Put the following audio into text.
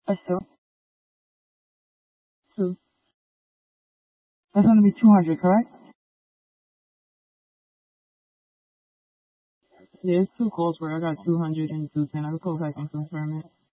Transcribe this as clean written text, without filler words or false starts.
That's two. Two. That's going to be 200, correct? Yeah, it's two calls where I got 200 and 210. I will go back and confirm it.